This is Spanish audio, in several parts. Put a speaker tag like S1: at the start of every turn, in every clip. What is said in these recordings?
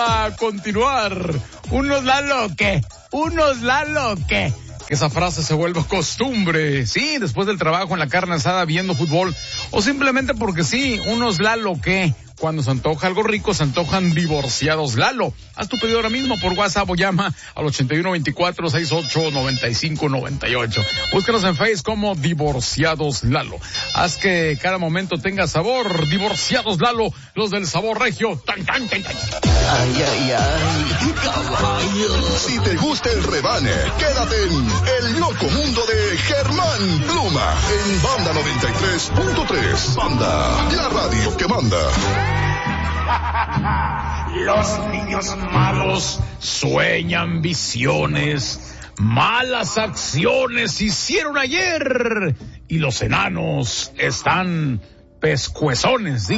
S1: a continuar. Unos Lalo, ¿qué? Unos Lalo, ¿qué? Que esa frase se vuelva costumbre. Sí, después del trabajo en la carne asada viendo fútbol. O simplemente porque sí, unos Lalo, ¿qué? Cuando se antoja algo rico, se antojan divorciados Lalo. Haz tu pedido ahora mismo por WhatsApp o llama al 8124-689598. Búscanos en Facebook como Divorciados Lalo. Haz que cada momento tenga sabor. Divorciados Lalo, los del sabor regio. ¡Tan, tan, tan, tan!
S2: ¡Ay, ay, ay! ¡Caballo!
S3: Si te gusta el rebane, quédate en El Loco Mundo de Germán Pluma en Banda 93.3. Banda, la radio que manda.
S1: Los niños malos sueñan visiones, malas acciones hicieron ayer y los enanos están pescozones.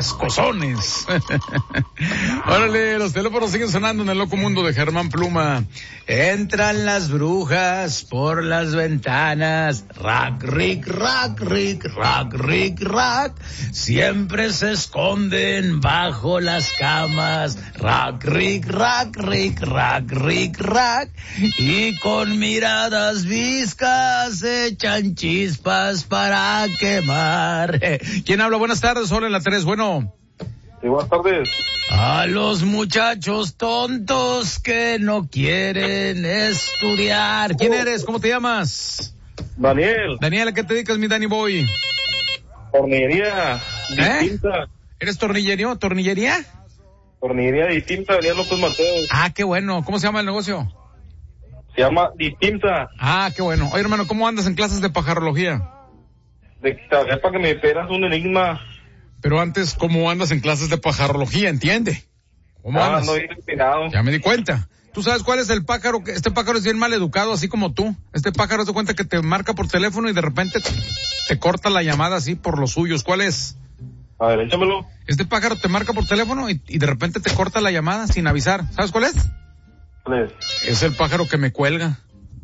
S1: Órale, los teléfonos siguen sonando en El Loco Mundo de Germán Pluma. Entran las brujas por las ventanas, rack, rick, rack, rick, rack, rick, rack. Siempre se esconden bajo las camas, rack, rick, rack, rick, rack, rick, rack. Y con miradas viscas echan chispas para quemar. ¿Quién habla? Buenas tardes, hola en la 3, bueno.
S4: Sí, buenas tardes.
S1: A los muchachos tontos que no quieren estudiar. ¿Quién eres? ¿Cómo te llamas?
S4: Daniel.
S1: Daniel, ¿a qué te dedicas, mi Danny Boy?
S4: Tornillería distinta.
S1: ¿Eres tornillería? ¿Tornillería?
S4: Tornillería distinta, Daniel López Mateos.
S1: Ah, qué bueno. ¿Cómo se llama el negocio?
S4: Se llama Distinta.
S1: Ah, qué bueno. Oye, hermano, ¿cómo andas en clases de pajarología?
S4: Es para que me esperas un enigma.
S1: Pero antes, ¿cómo andas en clases de pajarología? ¿Entiende? ¿Cómo andas?
S4: No, bien inspirado.
S1: Ya me di cuenta. ¿Tú sabes cuál es el pájaro? Este pájaro es bien mal educado, así como tú. Este pájaro se cuenta que te marca por teléfono y de repente te corta la llamada así por los suyos. ¿Cuál es?
S4: A ver, échamelo.
S1: Este pájaro te marca por teléfono y de repente te corta la llamada sin avisar. ¿Sabes cuál es?
S4: ¿Cuál es?
S1: Es el pájaro que me cuelga.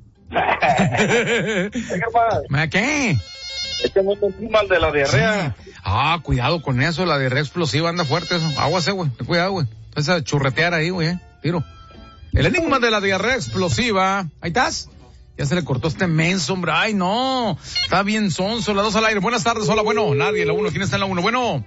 S1: ¿Qué?
S4: Échame un enigma de la diarrea.
S1: Sí. Ah, cuidado con eso, la diarrea explosiva anda fuerte eso. Aguas, güey, ten cuidado, güey. Empieza a churretear ahí, güey, tiro. El enigma de la diarrea explosiva. Ahí estás. Ya se le cortó este menso, hombre. Ay, no. Está bien sonso. La 2 al aire. Buenas tardes. Hola, bueno. Nadie. La 1. ¿Quién está en la 1? Bueno.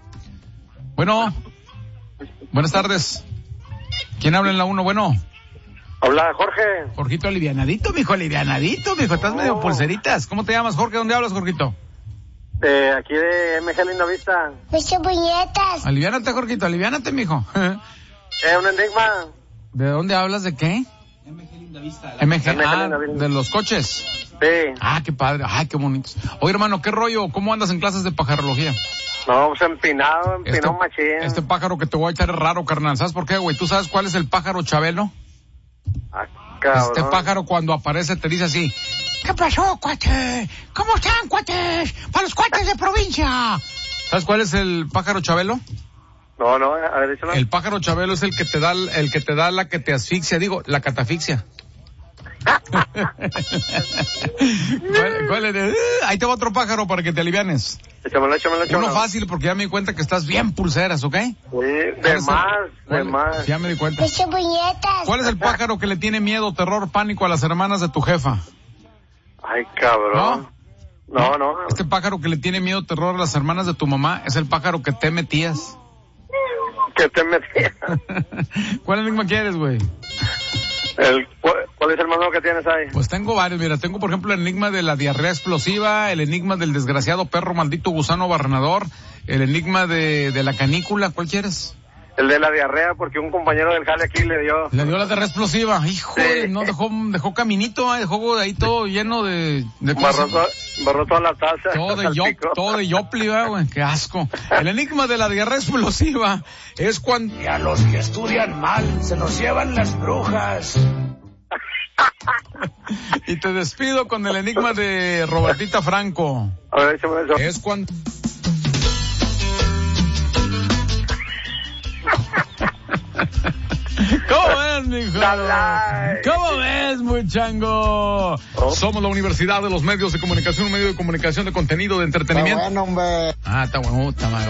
S1: Buenas tardes. ¿Quién habla en la 1? Bueno.
S4: Hola, Jorge.
S1: Jorgito, alivianadito, mijo. Estás medio pulseritas. ¿Cómo te llamas, Jorge? ¿Dónde hablas, Jorgito?
S4: Aquí de MG Linda Vista.
S5: ¡Muchas puñetas!
S1: Aliviánate, Jorgito. Aliviánate, mijo.
S4: Un enigma.
S1: ¿De dónde hablas? ¿De qué?
S4: MG Linda Vista.
S1: ¿De los coches?
S4: Sí.
S1: Ah, qué padre. Ay, qué bonitos. Oye, hermano, ¿qué rollo? ¿Cómo andas en clases de pajarología?
S4: No, pues empinado machín.
S1: Este pájaro que te voy a echar es raro, carnal. ¿Sabes por qué, güey? ¿Tú sabes cuál es el pájaro Chabelo?
S4: Ah, cabrón.
S1: Este pájaro cuando aparece te dice así: ¿qué pasó, cuate? ¿Cómo están, cuates? Para los cuates de provincia. ¿Sabes cuál es el pájaro Chabelo?
S4: No, a ver, échalo.
S1: El pájaro Chabelo es el que te da la que te asfixia, la catafixia. ¿Cuál es? Ahí te va otro pájaro para que te alivianes.
S4: Échamelo.
S1: Uno fácil porque ya me di cuenta que estás bien pulseras, ¿ok?
S4: Sí, de más.
S1: Ya me di cuenta.
S5: ¡Muchas puñetas!
S1: ¿Cuál es el pájaro que le tiene miedo, terror, pánico a las hermanas de tu jefa?
S4: Ay, cabrón. No.
S1: Este pájaro que le tiene miedo, terror a las hermanas de tu mamá es el pájaro que te metías.
S4: ¿Qué te metías?
S1: ¿Cuál enigma quieres, güey?
S4: ¿Cuál es el más nuevo que tienes ahí?
S1: Pues tengo varios, mira, tengo por ejemplo el enigma de la diarrea explosiva, el enigma del desgraciado perro maldito gusano barrenador, el enigma de la canícula. ¿Cuál quieres?
S4: El de la diarrea, porque un compañero del jale aquí le dio
S1: la diarrea explosiva. Híjole,
S4: sí.
S1: No, dejó caminito, dejó de ahí todo lleno de
S4: barró toda la taza.
S1: Todo de yopli, güey, qué asco. El enigma de la diarrea explosiva es cuando...
S6: Y a los que estudian mal se los llevan las brujas.
S1: Y te despido con el enigma de Robertita Franco.
S4: A ver, échame eso.
S1: Es cuando... ¿Cómo ves, mijo? ¿Cómo ves, muchango? Somos la Universidad de los Medios de Comunicación, un medio de comunicación de contenido, de entretenimiento.
S7: Está bueno, hombre.
S1: Está bueno, está mal.